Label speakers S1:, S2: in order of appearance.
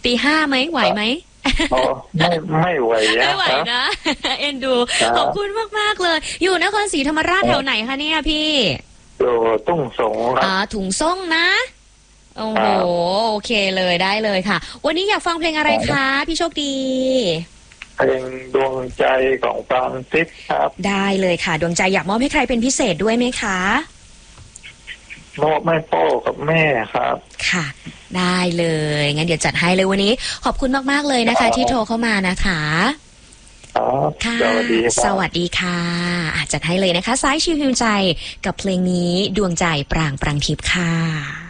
S1: ตี 5ไหมไหวไหม
S2: ไม่ไหว
S1: ไม่ไหวนะเอ็นดูขอบคุณมากๆเลยอยู่นครศรีธรรมราชแถวไหนคะเนี่ยพี่
S2: อยู่ทุ่งสงครับ
S1: ถุงส่งนะโอ้โหโอเคเลยได้เลยค่ะวันนี้อยากฟังเพลงอะไรคะพี่โชคดี
S2: เพลงดวงใจของฟรานซิสครับ
S1: ได้เลยค่ะดวงใจอยากมอบให้ใครเป็นพิเศษด้วยไหมคะ
S2: มอบให้พ่อกับแม่ครับ
S1: ค่ะได้เลยงั้นเดี๋ยวจัดให้เลยวันนี้ขอบคุณมากๆเลยนะคะที่โทรเข้ามานะคะ
S2: ค่ะ
S1: สวัสดีค่ะจัดให้เลยนะคะสายชิวฮิวใจกับเพลงนี้ดวงใจปรางทิพย์ค่ะ